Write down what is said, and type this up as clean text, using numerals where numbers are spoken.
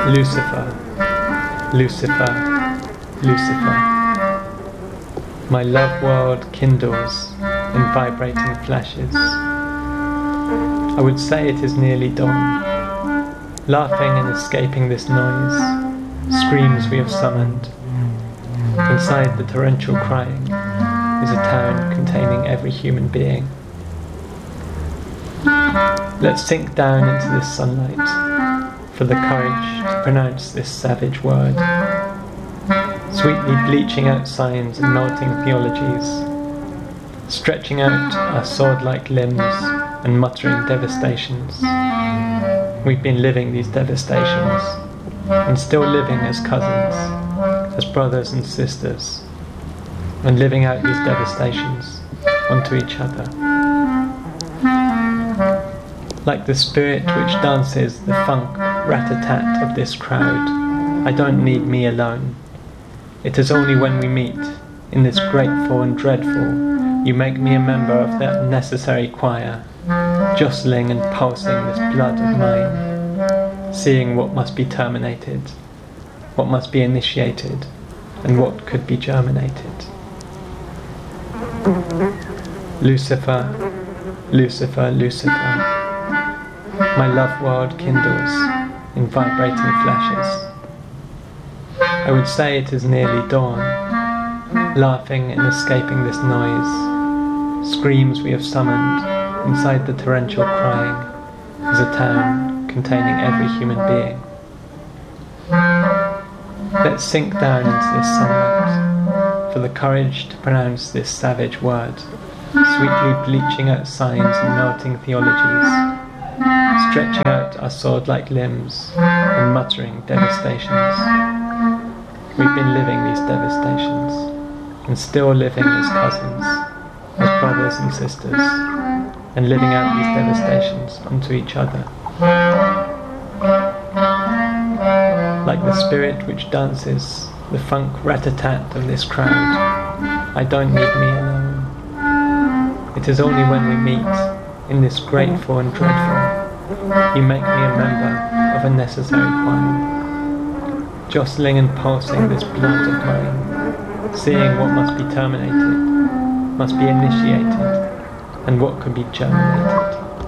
Lucifer, Lucifer, Lucifer. My love world kindles in vibrating flashes. I would say it is nearly dawn. Laughing and escaping this noise, screams we have summoned. Inside the torrential crying is a town containing every human being. Let's sink down into this sunlight for the courage to pronounce this savage word, sweetly bleaching out signs and melting theologies, stretching out our sword-like limbs and muttering devastations. We've been living these devastations, and still living as cousins, as brothers and sisters, and living out these devastations onto each other. Like the spirit which dances the funk rat-a-tat of this crowd, I don't need me alone. It is only when we meet, in this grateful and dreadful, you make me a member of that necessary choir, jostling and pulsing this blood of mine, seeing what must be terminated, what must be initiated, and what could be germinated. Lucifer, Lucifer, Lucifer. My love world kindles in vibrating flashes. I would say it is nearly dawn. Laughing and escaping this noise, screams we have summoned inside the torrential crying is a town containing every human being. Let's sink down into this sunlight for the courage to pronounce this savage word, sweetly bleaching out signs and melting theologies, stretching out our sword-like limbs and muttering devastations. We've been living these devastations, and still living as cousins, as brothers and sisters, and living out these devastations onto each other. Like the spirit which dances the funk rat-a-tat of this crowd, I don't need me alone. It is only when we meet, in this grateful and dreadful, you make me a member of a necessary choir, jostling and pulsing this blood of mine, seeing what must be terminated, must be initiated, and what could be germinated.